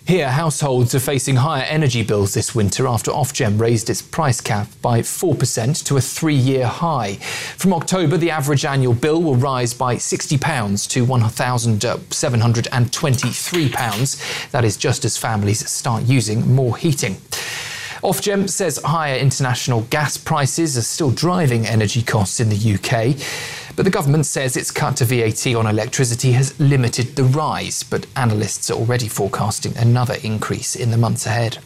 Here, households are facing higher energy bills this winter after Ofgem raised its price cap by 4% to a 3-year high. From October, the average annual bill will rise by £60 to £1,723. That is just as families start using more heating. Ofgem says higher international gas prices are still driving energy costs in the UK. But the government says its cut to VAT on electricity has limited the rise, but analysts are already forecasting another increase in the months ahead.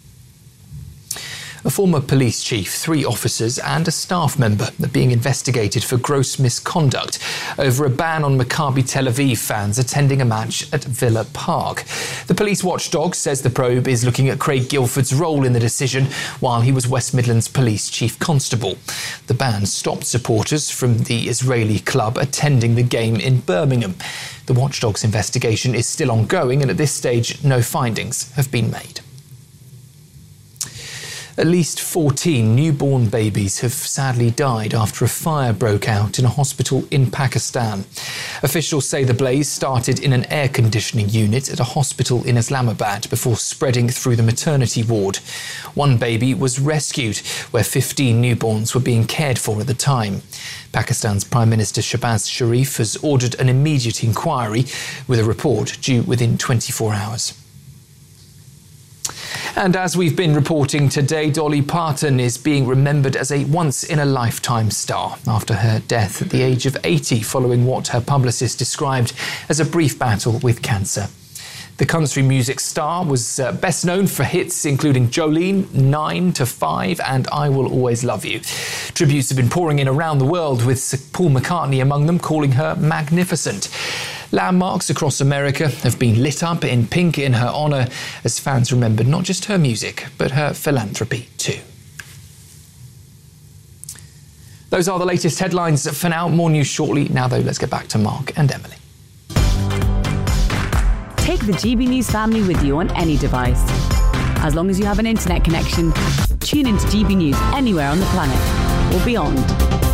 A former police chief, 3 officers and a staff member are being investigated for gross misconduct over a ban on Maccabi Tel Aviv fans attending a match at Villa Park. The police watchdog says the probe is looking at Craig Guilford's role in the decision while he was West Midlands Police Chief Constable. The ban stopped supporters from the Israeli club attending the game in Birmingham. The watchdog's investigation is still ongoing and at this stage no findings have been made. At least 14 newborn babies have sadly died after a fire broke out in a hospital in Pakistan. Officials say the blaze started in an air conditioning unit at a hospital in Islamabad before spreading through the maternity ward. One baby was rescued, where 15 newborns were being cared for at the time. Pakistan's Prime Minister Shehbaz Sharif has ordered an immediate inquiry, with a report due within 24 hours. And as we've been reporting today, Dolly Parton is being remembered as a once-in-a-lifetime star after her death at the age of 80 following what her publicist described as a brief battle with cancer. The country music star was best known for hits including Jolene, 9 to 5 and I Will Always Love You. Tributes have been pouring in around the world, with Paul McCartney among them, calling her magnificent. Landmarks across America have been lit up in pink in her honour as fans remembered not just her music, but her philanthropy too. Those are the latest headlines for now. More news shortly. Now though, let's get back to Mark and Emily. Take the GB News family with you on any device. As long as you have an internet connection, tune into GB News anywhere on the planet or beyond.